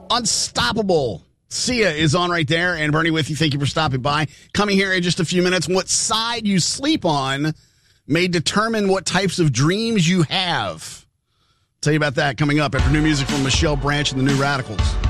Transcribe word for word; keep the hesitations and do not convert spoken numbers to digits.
Unstoppable. Sia is on right there, and Bernie with you. Thank you for stopping by. Coming here in just a few minutes. What side you sleep on may determine what types of dreams you have. Tell you about that coming up after new music from Michelle Branch and the New Radicals.